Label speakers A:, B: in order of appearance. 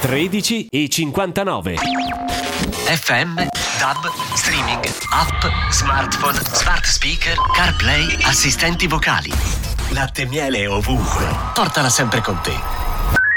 A: 13 e 59.
B: FM, DAB, streaming, app, smartphone, smart speaker, CarPlay, assistenti vocali. Latte e miele ovunque. Portala sempre con te.